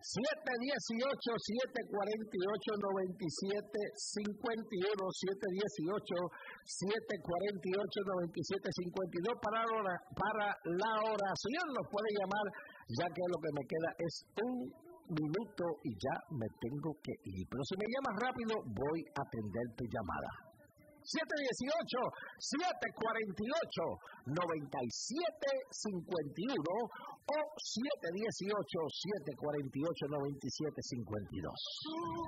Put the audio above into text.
718-748-9752 para la oración. Nos puede llamar, ya que lo que me queda es un minuto y ya me tengo que ir. Pero si me llamas rápido, voy a atender tu llamada. 718-748-9751 o 718-748-9752.